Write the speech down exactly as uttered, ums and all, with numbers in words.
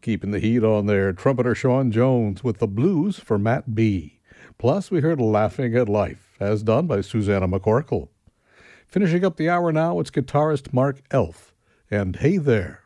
Keeping the heat on there, trumpeter Sean Jones with the blues for Matt B. Plus, we heard Laughing at Life, as done by Susanna McCorkle. Finishing up the hour now, it's guitarist Mark Elf, and Hey There.